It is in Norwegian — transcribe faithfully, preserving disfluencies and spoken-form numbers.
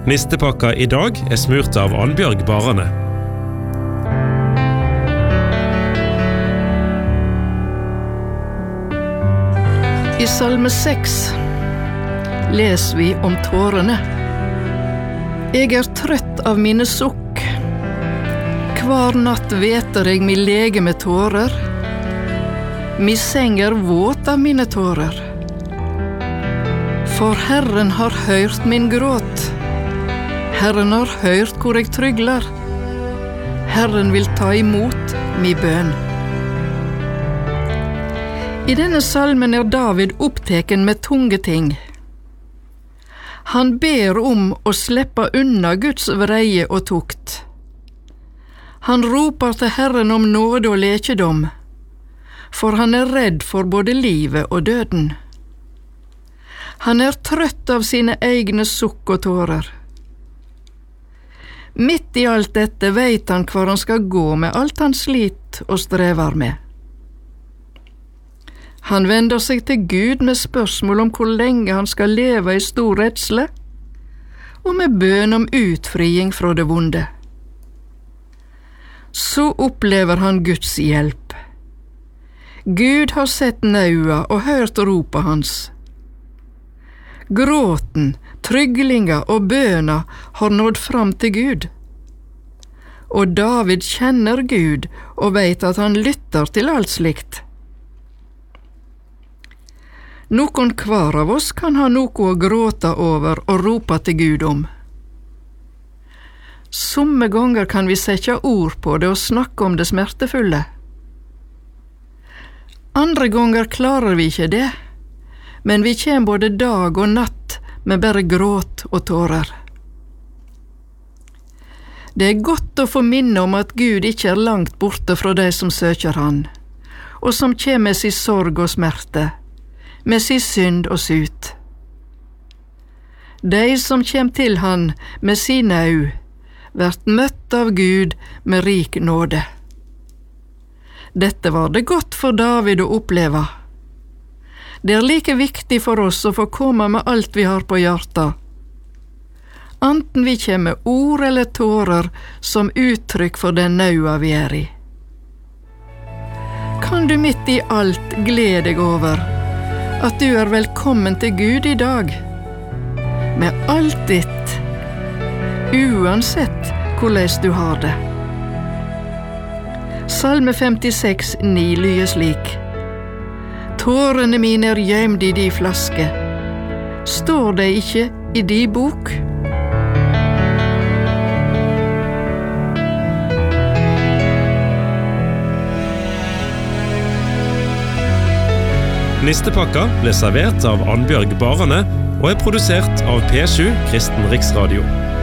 Nistepakka I dag er smurt av Annbjørg Barane. I Salme seks leser vi om tårene. Jeg er trøtt av mine sukk. Hver natt veter jeg mi lege med tårer. Mi seng er våt av mine tårer. For Herren har hørt min gråt. Herren har hørt hvor jeg trygler. Herren vil ta imot mi bønn. I denne salmen er David oppteken med tunge ting. Han ber om å slippe unna Guds vreie og tukt. Han roper til Herren om nåde og lekedom, for han er redd for både livet og døden. Han er trøtt av sine egne sukk og tårer. Midt I alt dette vet han hvor han skal gå med alt han slit og strever med. Han vender seg til Gud med spørsmål om hvor lenge han skal leve I stor redsle, og med bønn om utfriing fra det vonde. Så opplever han Guds hjelp. Gud har sett naua og hørt ropet hans. Gråten, tryglinga og bøna har nådd fram til Gud. Og David kjenner Gud og vet at han lytter til alt slikt. Noen hver av oss kan ha noe å gråte over og rope til Gud om. Somme ganger kan vi sette ord på det og snakke om det smertefulle. Andre ganger klarer vi ikke det, men vi kommer både dag og natt med bare gråt og tårer. Det er godt å få minne om at Gud ikke er langt borte fra de som søker han, og som kommer med sin sorg og smerte, med sin synd og sut. De som kommer til han med sin au, vært møtt av Gud med rik nåde. Dette var det godt for David å oppleve. Det er like viktig for oss å få komme med alt vi har på hjertet, anten vi kommer med ord eller tårer som uttrykk for den naua vi er I. Kan du midt I alt glede deg over at du er velkommen til Gud I dag, med alt ditt, uansett hvordan du har det. Salme femtiseks ni lyder slik: Tårene mine er gjemt I di flaske. Står det ikke I di bok? Nistepakka ble servert av Annbjørg Barane og er produsert av P sju Kristen Riksradio.